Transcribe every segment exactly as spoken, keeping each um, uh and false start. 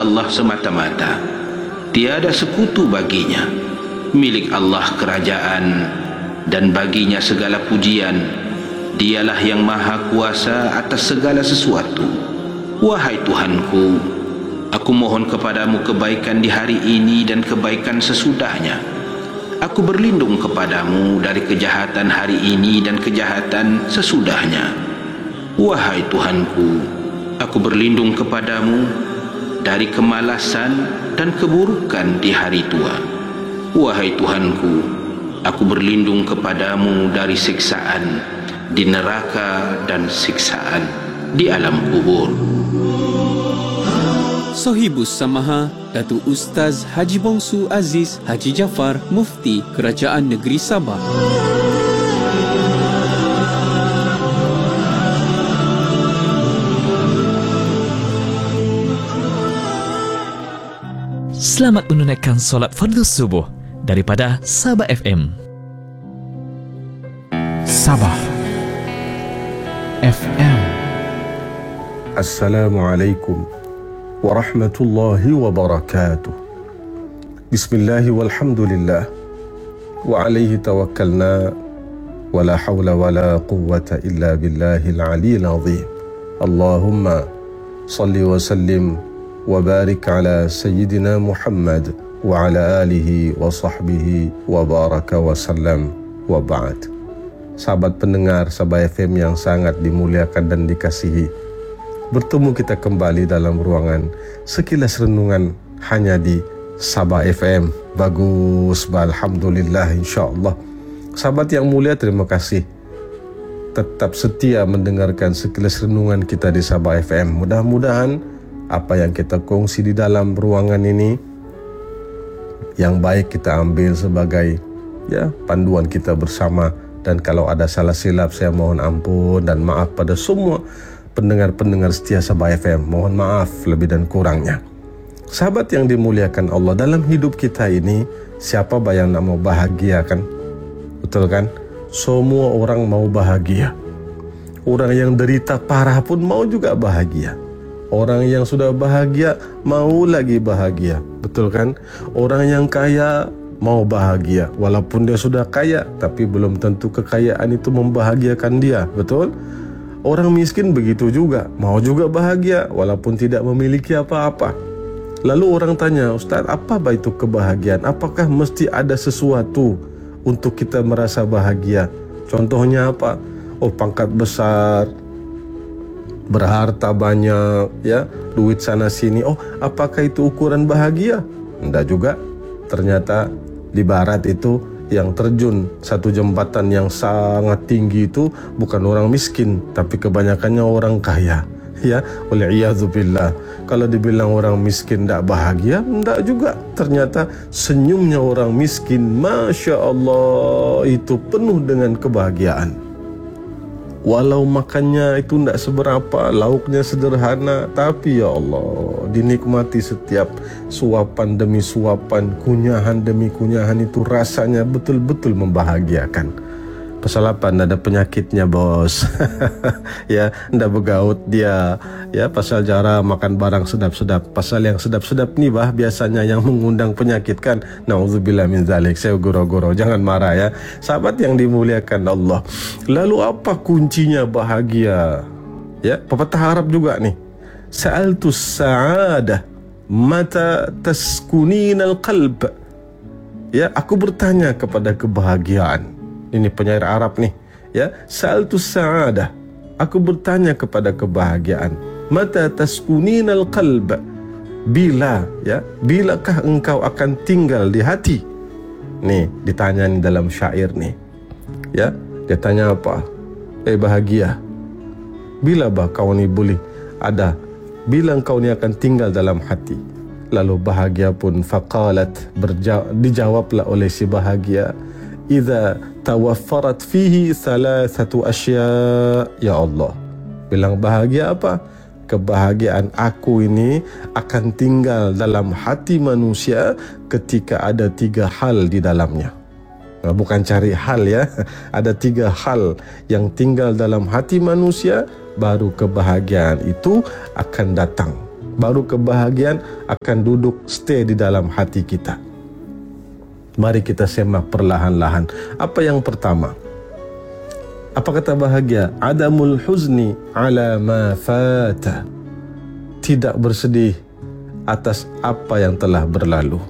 Allah semata-mata. Tiada sekutu baginya. Milik Allah kerajaan dan baginya segala pujian. Dialah yang maha kuasa atas segala sesuatu. Wahai Tuhanku, aku mohon kepadamu kebaikan di hari ini dan kebaikan sesudahnya. Aku berlindung kepadamu dari kejahatan hari ini dan kejahatan sesudahnya. Wahai Tuhanku, aku berlindung kepadamu dari kemalasan dan keburukan di hari tua. Wahai Tuhanku, aku berlindung kepadamu dari siksaan di neraka dan siksaan di alam kubur. Sohibus Samaha Datuk Ustaz Haji Bongsu Aziz Haji Jaafar, Mufti Kerajaan Negeri Sabah. Selamat menunaikan solat fardu subuh daripada Sabah F M. Sabah F M. Assalamualaikum warahmatullahi wabarakatuh. Bismillahi walhamdulillah wa alaihi tawakkalna wa la hawla wa la quwwata illa billahil aliyyil azim. Allahumma salli wa sallim wa barik ala sayyidina Muhammad wa ala alihi wa sahbihi wa baraka wa sallam wa ba'd. Sahabat pendengar Sabah F M yang sangat dimuliakan dan dikasihi, bertemu kita kembali dalam ruangan Sekilas Renungan hanya di Sabah F M. Bagus, alhamdulillah, insyaAllah. Sahabat yang mulia, terima kasih tetap setia mendengarkan Sekilas Renungan kita di Sabah F M. Mudah-mudahan apa yang kita kongsi di dalam ruangan ini yang baik kita ambil sebagai ya panduan kita bersama. Dan kalau ada salah silap, saya mohon ampun dan maaf pada semua pendengar-pendengar setia Sabah F M. Mohon maaf lebih dan kurangnya. Sahabat yang dimuliakan Allah, dalam hidup kita ini siapa yang nak mau bahagia kan? Betul kan? Semua orang mau bahagia. Orang yang derita parah pun mau juga bahagia. Orang yang sudah bahagia mau lagi bahagia. Betul kan? Orang yang kaya mau bahagia. Walaupun dia sudah kaya, tapi belum tentu kekayaan itu membahagiakan dia. Betul? Orang miskin begitu juga, mau juga bahagia walaupun tidak memiliki apa-apa. Lalu orang tanya, Ustaz, apa itu kebahagiaan? Apakah mesti ada sesuatu untuk kita merasa bahagia? Contohnya apa? Oh, pangkat besar, berharta banyak, ya, duit sana sini. Oh, apakah itu ukuran bahagia? Enggak juga. Ternyata di barat itu yang terjun satu jembatan yang sangat tinggi itu bukan orang miskin, tapi kebanyakannya orang kaya. Ya, wal'iyadzubillah. Kalau dibilang orang miskin tidak bahagia, tidak juga. Ternyata senyumnya orang miskin, Masya Allah, itu penuh dengan kebahagiaan. Walau makannya itu tidak seberapa, lauknya sederhana, tapi ya Allah, dinikmati setiap suapan demi suapan, kunyahan demi kunyahan, itu rasanya betul-betul membahagiakan. Pasal apa? Nggak ada penyakitnya, bos. Ya, nggak begaut dia. Ya, pasal cara makan barang sedap-sedap. Pasal yang sedap-sedap nih bah biasanya yang mengundang penyakit kan. Nauzubillah min zalik. Saya goro-goro, jangan marah ya. Sahabat yang dimuliakan Allah. Lalu apa kuncinya bahagia? Ya, pepatah Arab juga nih. Sa'altus sa'adah mata taskuninal qalb. Ya, aku bertanya kepada kebahagiaan. Ini penyair Arab nih, ya. Sa'altus sa'adah, aku bertanya kepada kebahagiaan. Mata taskuninal qalb, bila, ya, bilakah engkau akan tinggal di hati? Nih ditanya nih dalam syair nih, ya. Dia tanya apa? Eh bahagia, bila bah kau ni boleh ada, bila engkau ni akan tinggal dalam hati? Lalu bahagia pun faqalat, berjawab, dijawablah oleh si bahagia, idza tawaffarat fihi thalathatu asya. Ya Allah, bilang bahagia apa? Kebahagiaan aku ini akan tinggal dalam hati manusia ketika ada tiga hal di dalamnya. Nah, bukan cari hal ya. Ada tiga hal yang tinggal dalam hati manusia, baru kebahagiaan itu akan datang. baru kebahagiaan akan duduk stay di dalam hati kita. Mari kita semak perlahan-lahan. Apa yang pertama? Apa kata bahagia? Adamul huzni ala ma fata. Tidak bersedih atas apa yang telah berlalu.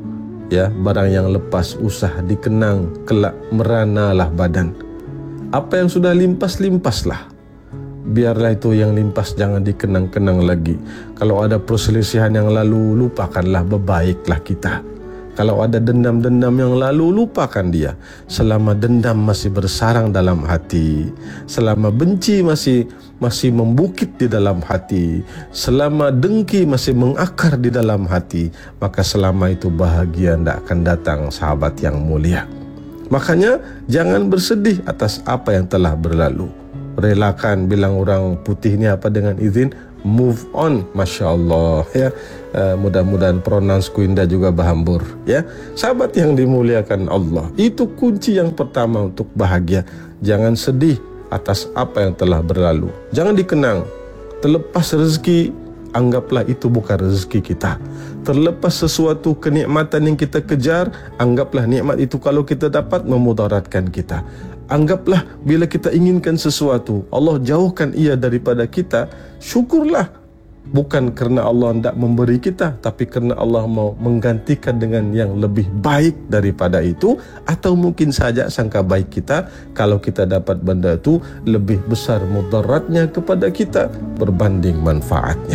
Ya, barang yang lepas usah dikenang, kelak meranalah badan. Apa yang sudah limpas-limpaslah. Biarlah itu yang limpas, jangan dikenang-kenang lagi. Kalau ada perselisihan yang lalu, lupakanlah, berbaiklah kita. Kalau ada dendam-dendam yang lalu, lupakan dia. Selama dendam masih bersarang dalam hati, selama benci masih masih membukit di dalam hati, selama dengki masih mengakar di dalam hati, maka selama itu bahagia tidak akan datang, sahabat yang mulia. Makanya jangan bersedih atas apa yang telah berlalu. Relakan, bilang orang putih ni apa dengan izin, move on. Masya Allah ya. Uh, mudah-mudahan pronounceku indah juga berhambur ya. Sahabat yang dimuliakan Allah, itu kunci yang pertama untuk bahagia. Jangan sedih atas apa yang telah berlalu. Jangan dikenang. Terlepas rezeki, anggaplah itu bukan rezeki kita. Terlepas sesuatu kenikmatan yang kita kejar, anggaplah nikmat itu kalau kita dapat memudaratkan kita. Anggaplah bila kita inginkan sesuatu, Allah jauhkan ia daripada kita, syukurlah. Bukan kerana Allah tidak memberi kita, tapi kerana Allah mau menggantikan dengan yang lebih baik daripada itu. Atau mungkin saja sangka baik kita, kalau kita dapat benda itu, lebih besar mudaratnya kepada kita berbanding manfaatnya.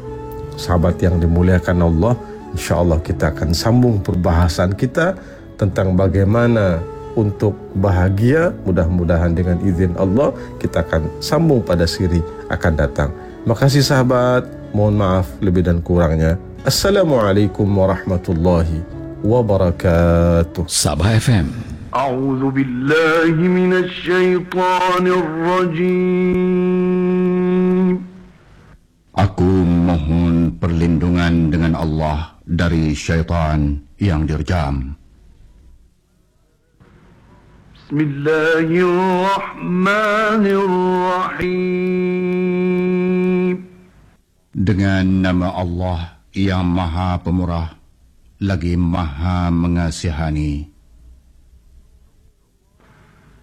Sahabat yang dimuliakan Allah, insya-Allah kita akan sambung perbahasan kita tentang bagaimana untuk bahagia. Mudah-mudahan dengan izin Allah kita akan sambung pada siri akan datang. Makasih sahabat, mohon maaf lebih dan kurangnya. Assalamualaikum warahmatullahi wabarakatuh. Sabah F M. A'udzu billahi minasy syaithanir rajim. Aku mohon perlindungan dengan Allah dari syaitan yang dirjam. Bismillahirrahmanirrahim. Dengan nama Allah yang Maha Pemurah lagi Maha Mengasihani.